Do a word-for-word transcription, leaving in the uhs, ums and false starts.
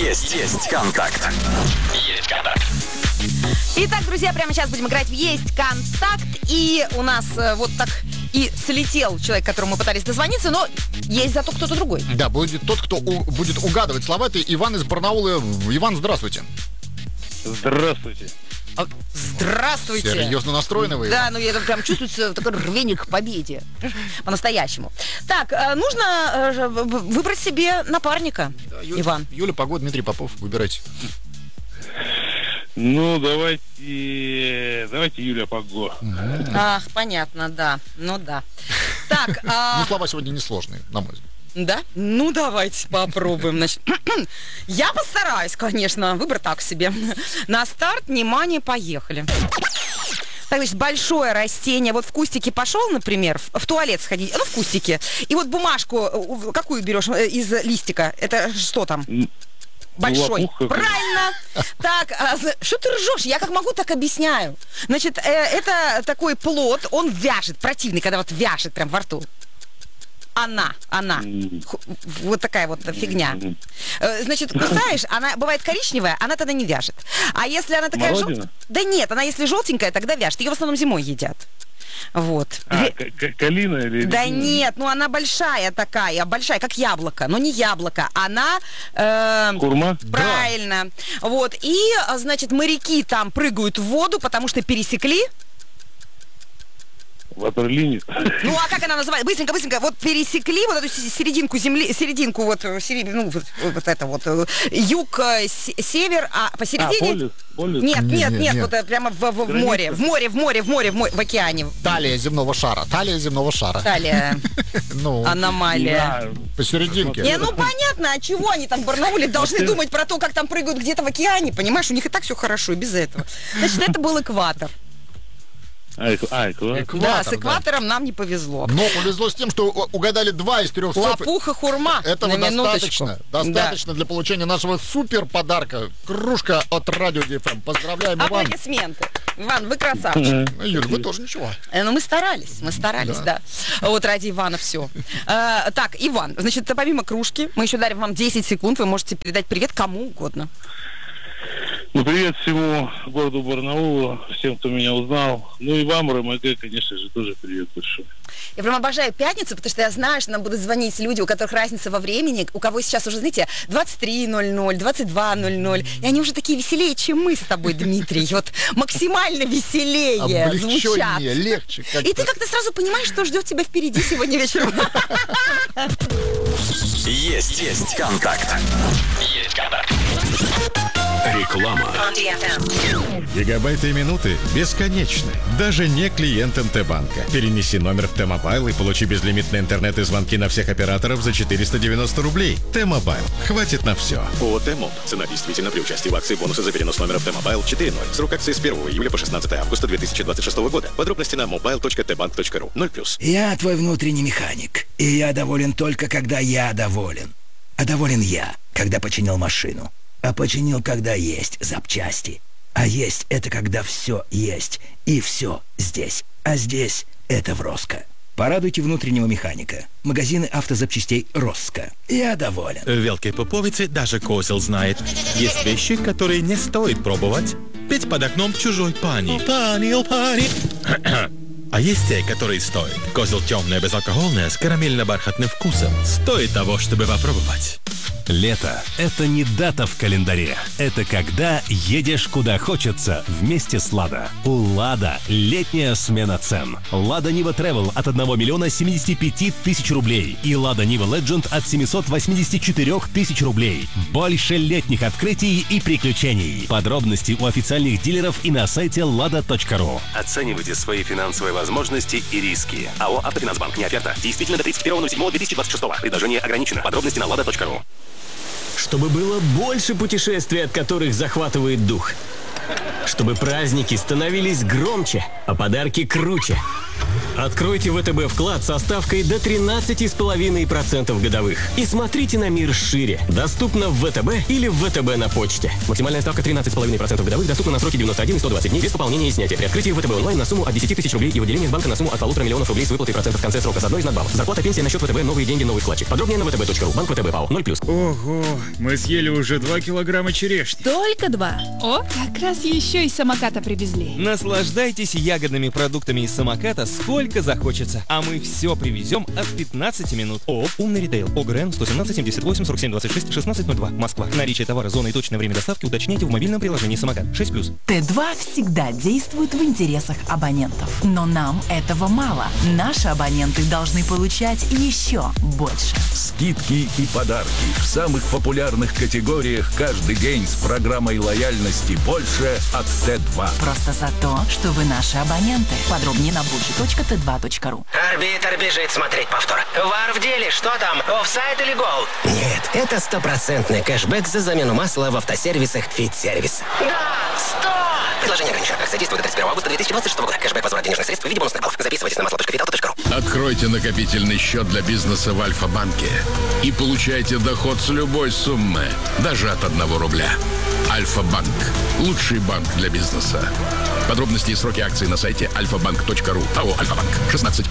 Есть, есть контакт. Есть контакт. Итак, друзья, прямо сейчас будем играть в «Есть контакт». И у нас э, вот так и слетел человек, которому мы пытались дозвониться, но есть зато кто-то другой. Да, будет тот, кто у, будет угадывать слова. Это Иван из Барнаула. Иван, здравствуйте. Здравствуйте. А, Здравствуйте. Серьезно настроены вы? Да, ну я прям чувствуется такое рвение к победе. По-настоящему. Так, э, нужно э, выбрать себе напарника, Да, Юля, Иван. Юля Погода, Дмитрий Попов. Выбирайте. Ну, давайте... Давайте Юля Пого. Ах, понятно, да. Ну да. Так, а... Ну, слова сегодня несложные, на мой взгляд. Да? Ну, давайте попробуем. Значит, я постараюсь, конечно. Выбор так себе. На старт, внимание, поехали. Так, значит, большое растение. Вот в кустике пошел, например, в, в туалет сходить. Ну, в кустике. И вот бумажку, какую берешь из листика? Это что там? Большой. Лопуха. Правильно. Так, а, что ты ржешь? Я как могу, так объясняю. Значит, э, это такой плод, он вяжет, противный, когда вот вяжет прям во рту. Она, она. Ху- Вот такая вот фигня. Э, Значит, кусаешь, она бывает коричневая, она тогда не вяжет. А если она такая Смородина? желтенькая... Да нет, она если желтенькая, тогда вяжет. Ее в основном зимой едят. Вот. А, Ве- к- к- калина или... Да нет, ну она большая такая, большая, как яблоко, но не яблоко, она... э, Курма? Правильно. Вот. И, а, значит, моряки там прыгают в воду, потому что пересекли. Ватерлине? Ну, а как она называется? Быстренько, быстренько. Вот пересекли вот эту с- серединку земли, серединку вот, э, сери- ну, вот, вот это вот, э, юг, э, с- север, а А, посередине... полюс? Полюс? Нет, Не, нет, не, нет, нет. вот э, прямо в, в- в Граница? море, в море, в море, в море, в море, в, мо- в океане. Талия земного шара. Талия земного шара. Талия, Ну, аномалия. Да, посерединке. Не, ну понятно, а чего они там в Барнауле должны думать про то, как там прыгают где-то в океане, понимаешь? У них и так все хорошо, и без этого. Значит, это был экватор. а, эк- а, экватор. Экватор, Да, с да. экватором нам не повезло. Но повезло с тем, что у- угадали два из трех слов. Лопуха, хурма. Этого на минуточку. достаточно. Достаточно для получения нашего супер подарка. Кружка от Радио Ди Эф Эм. Поздравляем, Да. Иван. Аплодисменты. Иван, вы красавчик. Ну, Юль, вы тоже ничего. Э, Ну, мы старались, мы старались, да. Вот ради Ивана все. Так, Иван, значит, помимо кружки, мы еще дарим вам десять секунд, вы можете передать привет кому угодно. Ну, привет всему городу Барнаулу, всем, кто меня узнал. Ну и вам, РМГ, конечно же, тоже привет большой. Я прям обожаю пятницу, потому что я знаю, что нам будут звонить люди, у которых разница во времени, у кого сейчас уже, знаете, двадцать три ноль ноль, двадцать два ноль ноль, и они уже такие веселее, чем мы с тобой, Дмитрий. Вот максимально веселее звучат. Облегчение, легче. как-то. И ты как-то сразу понимаешь, что ждет тебя впереди сегодня вечером. Есть, есть контакт. Есть контакт. Реклама. Гигабайты и минуты бесконечны, даже не клиентам Т-банка. Перенеси номер в Т-мобайл и получи безлимитный интернет и звонки на всех операторов за четыреста девяносто рублей. Т-мобайл. Хватит на все. ООО «Т-моб». Цена действительно при участии в акции бонусы за перенос номера в Т-мобайл четыре ноль. Срок акции с первого июля по шестнадцатое августа две тысячи двадцать шестого года. Подробности на мобайл точка тэ банк точка ру. ноль плюс. Я твой внутренний механик, и я доволен только, когда я доволен. А доволен я, когда починил машину. А починил, когда есть запчасти. А есть — это когда все есть, и все здесь. А здесь — это в Роско. Порадуйте внутреннего механика. Магазины автозапчастей Роско. Я доволен. В Велкой Поповице даже козел знает. Есть вещи, которые не стоит пробовать. Петь под окном чужой пани. Пани, о пани. А есть те, которые стоят. Козел темное, безалкогольное, с карамельно-бархатным вкусом. Стоит того, чтобы попробовать. Лето – это не дата в календаре. Это когда едешь куда хочется вместе с «Лада». У «Лада» летняя смена цен. «Лада Нива Travel» от одного миллиона семидесяти пяти тысяч рублей и «Лада Нива Legend» от семисот восьмидесяти четырёх тысяч рублей. Больше летних открытий и приключений. Подробности у официальных дилеров и на сайте лада точка ру. Оценивайте свои финансовые возможности и риски. АО «Автофинансбанк». Не оферта. Действительно до тридцать первого ноль седьмого две тысячи двадцать шестого. Предложение ограничено. Подробности на лада точка ру. Чтобы было больше путешествий, от которых захватывает дух. Чтобы праздники становились громче, а подарки круче. Откройте ВТБ вклад со ставкой до тринадцать целых пять десятых процента годовых. И смотрите на мир шире. Доступно в ВТБ или в ВТБ на почте. Максимальная ставка тринадцать целых пять десятых процента годовых доступна на сроки девяносто один и сто двадцать дней без пополнения и снятия. При открытии ВТБ онлайн на сумму от десяти тысяч рублей и в отделениях банка на сумму от полутора миллионов рублей с выплатой процентов в конце срока с одной из надбавок. Зарплата, пенсия на счет ВТБ, новые деньги, новый вкладчик. Подробнее на втб точка ру. Банк ВТБ ПАО. ноль плюс. Ого, мы съели уже два килограмма черешни. Только два. О, как раз еще из самоката привезли. Наслаждайтесь ягодными продуктами из самоката сколько захочется. А мы все привезем от пятнадцати минут. ООО «Умный ритейл». ОГРН сто семнадцать семьдесят восемь сорок семь двадцать шесть шестнадцать ноль два. Москва. Наличие товара, зоны и точное время доставки уточняйте в мобильном приложении «Самокат». шесть плюс. Т два всегда действует в интересах абонентов. Но нам этого мало. Наши абоненты должны получать еще больше. Скидки и подарки в самых популярных категориях каждый день с программой лояльности «Больше» от Т два. Просто за то, что вы наши абоненты. Подробнее на больше точка т два точка ру. Арбитр бежит смотреть повтор. Вар в деле, что там, офсайд или гол? Нет, это стопроцентный кэшбэк за замену масла в автосервисах Фитсервис. Да, сто! Предложение ограничено. Акция действует до тридцать первого августа две тысячи двадцать шестого года. Кэшбэк, возврат денежных средств в виде бонусных баллов. Записывайтесь на масло точка виталта точка ру. Откройте накопительный счет для бизнеса в Альфа-банке и получайте доход с любой суммы, даже от одного рубля. Альфа-банк. Лучший банк для бизнеса. Подробности и сроки акций на сайте альфа банк точка ру. АО «Альфа-банк». шестнадцать